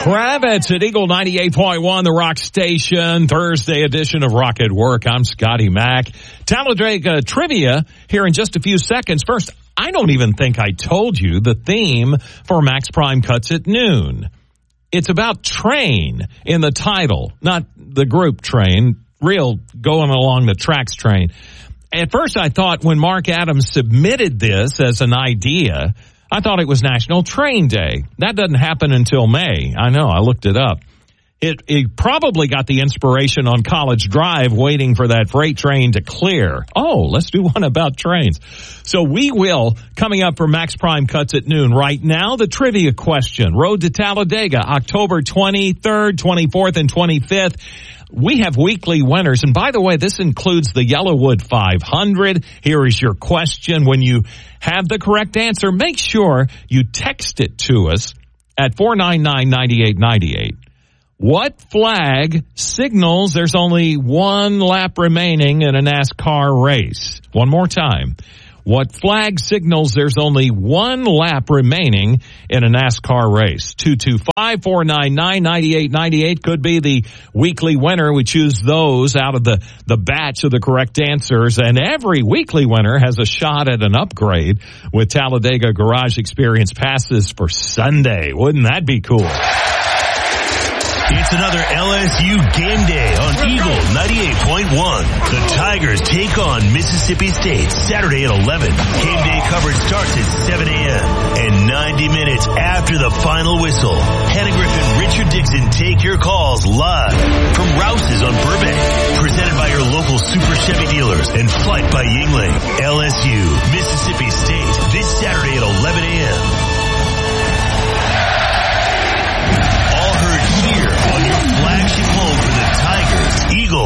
Kravitz at Eagle 98.1, the Rock Station, Thursday edition of Rock at Work. I'm Scotty Mack. Talladega trivia here in just a few seconds. First, I don't even think I told you the theme for Max Prime Cuts at Noon. It's about train in the title, not the group train, real going along the tracks train. At first, I thought when Mark Adams submitted this as an idea, I thought it was National Train Day. That doesn't happen until May. I know, I looked it up. It probably got the inspiration on College Drive waiting for that freight train to clear. Oh, let's do one about trains. So we will, coming up for Max Prime Cuts at Noon. Right now, the trivia question. Road to Talladega, October 23rd, 24th, and 25th. We have weekly winners. And by the way, this includes the Yellowwood 500. Here is your question. When you have the correct answer, make sure you text it to us at 499-9898. What flag signals there's only one lap remaining in a NASCAR race? One more time. What flag signals there's only one lap remaining in a NASCAR race? 225-499-9898 could be the weekly winner. We choose those out of the batch of the correct answers. And every weekly winner has a shot at an upgrade with Talladega Garage Experience passes for Sunday. Wouldn't that be cool? It's another LSU game day on Eagle 98.1. The Tigers take on Mississippi State Saturday at 11. Game day coverage starts at 7 a.m. and 90 minutes after the final whistle. Hannah Griffin, Richard Dixon take your calls live from Rouse's on Burbank. Presented by your local Super Chevy dealers and Flight by Yingling. LSU, Mississippi State this Saturday at 11 a.m. Flagship home for the Tigers, Eagle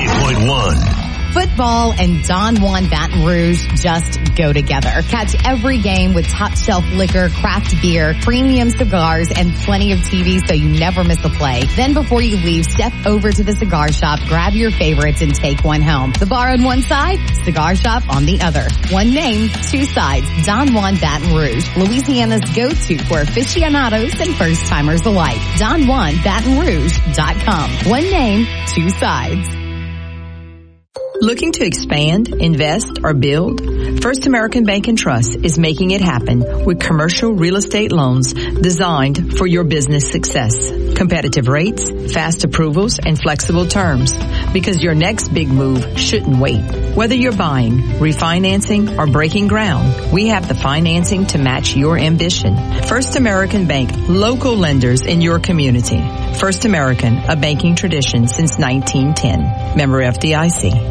98.1. Football and Don Juan Baton Rouge just go together. Catch every game with top shelf liquor, craft beer, premium cigars, and plenty of TV so you never miss a play. Then before you leave, step over to the cigar shop, grab your favorites, and take one home. The bar on one side, cigar shop on the other. One name, two sides. Don Juan Baton Rouge, Louisiana's go-to for aficionados and first-timers alike. DonJuanBatonRouge.com. One name, two sides. Looking to expand, invest, or build? First American Bank and Trust is making it happen with commercial real estate loans designed for your business success. Competitive rates, fast approvals, and flexible terms. Because your next big move shouldn't wait. Whether you're buying, refinancing, or breaking ground, we have the financing to match your ambition. First American Bank, local lenders in your community. First American, a banking tradition since 1910. Member FDIC.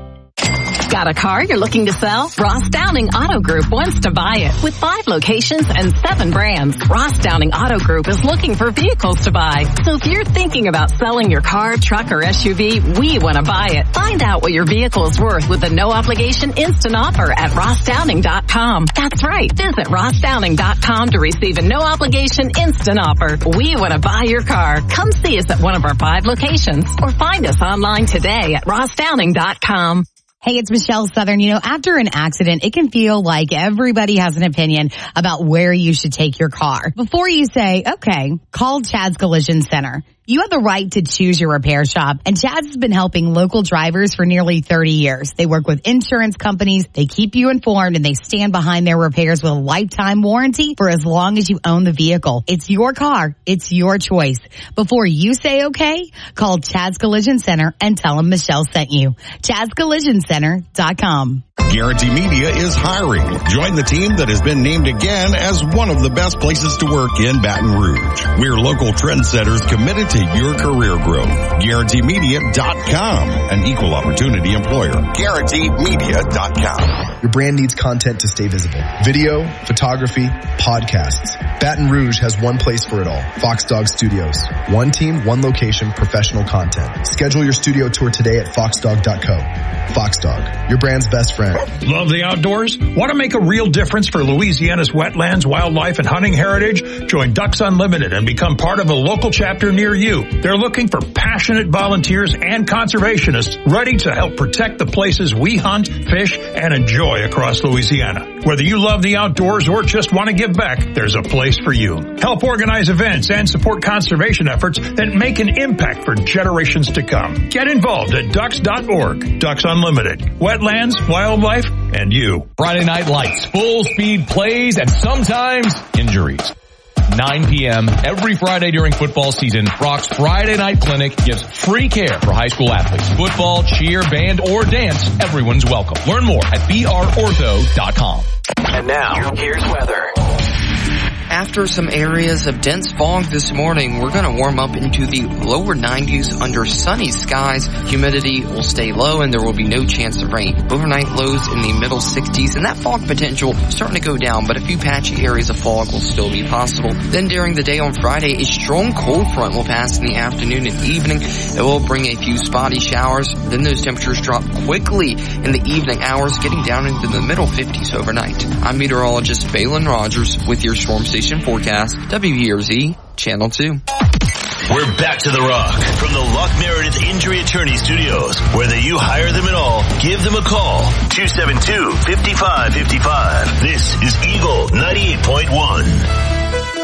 Got a car you're looking to sell? Ross Downing Auto Group wants to buy it. With 5 locations and 7 brands, Ross Downing Auto Group is looking for vehicles to buy. So if you're thinking about selling your car, truck, or SUV, we want to buy it. Find out what your vehicle is worth with a no-obligation instant offer at rossdowning.com. That's right. Visit rossdowning.com to receive a no-obligation instant offer. We want to buy your car. Come see us at one of our 5 locations or find us online today at rossdowning.com. Hey, it's Michelle Southern. You know, after an accident, it can feel like everybody has an opinion about where you should take your car. Before you say, okay, call Chad's Collision Center. You have the right to choose your repair shop, and Chad's has been helping local drivers for nearly 30 years. They work with insurance companies, they keep you informed, and they stand behind their repairs with a lifetime warranty for as long as you own the vehicle. It's your car. It's your choice. Before you say okay, call Chad's Collision Center and tell them Michelle sent you. Chad'sCollisionCenter.com. Guarantee Media is hiring. Join the team that has been named again as one of the best places to work in Baton Rouge. We're local trendsetters committed to your career growth. GuaranteeMedia.com, an equal opportunity employer. GuaranteeMedia.com. Your brand needs content to stay visible. Video, photography, podcasts. Baton Rouge has one place for it all. Fox Dog Studios. One team, one location, professional content. Schedule your studio tour today at foxdog.co. Fox Dog, your brand's best friend. Love the outdoors? Want to make a real difference for Louisiana's wetlands, wildlife, and hunting heritage? Join Ducks Unlimited and become part of a local chapter near you. They're looking for passionate volunteers and conservationists ready to help protect the places we hunt, fish, and enjoy. joy across Louisiana. Whether you love the outdoors or just want to give back, there's a place for you. Help organize events and support conservation efforts that make an impact for generations to come. Get involved at ducks.org. Ducks Unlimited. Wetlands, wildlife, and you. Friday Night Lights, full speed plays, and sometimes injuries. 9 p.m. every Friday during football season, Rock's Friday Night Clinic gives free care for high school athletes. Football, cheer, band, or dance, everyone's welcome. Learn more at brortho.com. And now, here's weather. After some areas of dense fog this morning, we're going to warm up into the lower 90s under sunny skies. Humidity will stay low and there will be no chance of rain. Overnight lows in the middle 60s, and that fog potential starting to go down, but a few patchy areas of fog will still be possible. Then during the day on Friday, a strong cold front will pass in the afternoon and evening. It will bring a few spotty showers. Then those temperatures drop quickly in the evening hours, getting down into the middle 50s overnight. I'm meteorologist Balin Rogers with your Storm Station forecast, WERZ, Channel 2. We're back to The Rock from the Luck Meredith Injury Attorney Studios. Whether you hire them at all, give them a call. 272-5555. This is Eagle 98.1.